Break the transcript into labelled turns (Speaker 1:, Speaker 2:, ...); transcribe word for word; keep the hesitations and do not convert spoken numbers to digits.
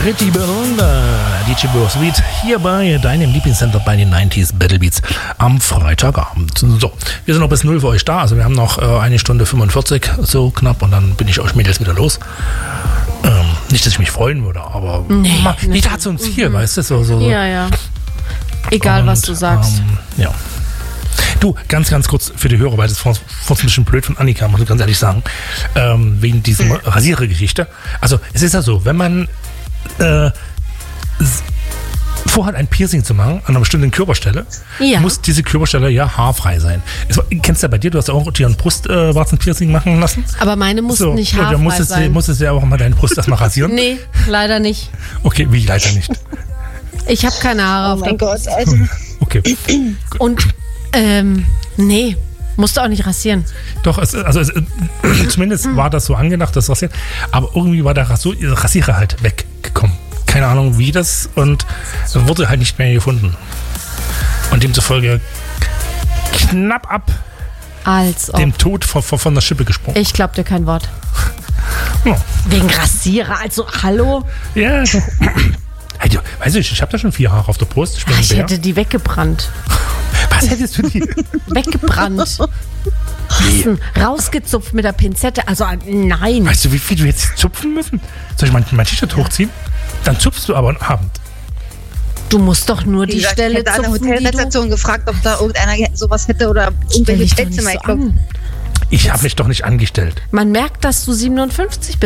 Speaker 1: Pretty Berunda, D J Bossbeat, hier bei deinem Lieblingscenter bei den neunziger Battle Beats am Freitagabend. So, wir sind noch bis null für euch da, also wir haben noch äh, eine Stunde fünfundvierzig, so knapp, und dann bin ich euch Mädels wieder los. Ähm, nicht, dass ich mich freuen würde, aber
Speaker 2: nee,
Speaker 1: mal, jeder hat so ein Ziel, mhm. weißt du? So, so, so.
Speaker 2: Ja, ja. Egal, und, was du sagst.
Speaker 1: Ähm, ja. Du, ganz, ganz kurz für die Hörer, weil das ist ein bisschen blöd von Annika, muss ich ganz ehrlich sagen, ähm, wegen diesem Rasierer-Geschichte. Also, es ist ja so, wenn man äh, vorhat, ein Piercing zu machen an einer bestimmten Körperstelle, ja. muss diese Körperstelle ja haarfrei sein. Es, kennst du ja bei dir, du hast ja auch dir ein Brustwarzen-Piercing äh, machen lassen.
Speaker 2: Aber meine mussten so, nicht haarfrei
Speaker 1: ja, musstest, sein. Musstest du ja auch mal deine Brust erstmal rasieren?
Speaker 2: Nee, leider nicht.
Speaker 1: Okay, wie leider nicht?
Speaker 2: Ich habe keine Haare
Speaker 3: oh
Speaker 2: auf
Speaker 3: mein
Speaker 2: der
Speaker 3: Gott, also.
Speaker 1: Okay.
Speaker 2: Und, ähm, nee, musst du auch nicht rasieren.
Speaker 1: Doch, es, also es, zumindest war das so angedacht, das Rasieren. Aber irgendwie war der Rasierer halt weggekommen. Keine Ahnung wie das, und wurde halt nicht mehr gefunden. Und demzufolge knapp ab
Speaker 2: Als ob.
Speaker 1: dem Tod von, von der Schippe gesprungen.
Speaker 2: Ich glaub dir kein Wort.
Speaker 1: Ja.
Speaker 2: Wegen Rasierer, also hallo?
Speaker 1: Ja, doch. Hey, du, weißt du, ich habe da schon vier Haare auf der Brust. Ich, bin
Speaker 2: Ach, ich
Speaker 1: Bär.
Speaker 2: hätte die weggebrannt.
Speaker 1: Was hättest du die?
Speaker 2: Weggebrannt. Wie? Rausgezupft mit der Pinzette. Also nein.
Speaker 1: Weißt du, wie viel du jetzt zupfen müssen? Soll ich mein, mein T-Shirt ja. hochziehen? Dann zupfst du aber am Abend.
Speaker 2: Du musst doch nur die
Speaker 3: gesagt,
Speaker 2: Stelle
Speaker 3: zupfen. Ich hätte
Speaker 2: zupfen,
Speaker 3: an der Hotelrezeption gefragt, ob da irgendeiner sowas hätte oder irgendwelche Plätze.
Speaker 2: So,
Speaker 1: ich habe mich doch nicht angestellt.
Speaker 2: Man merkt, dass du siebenundfünfzig bist.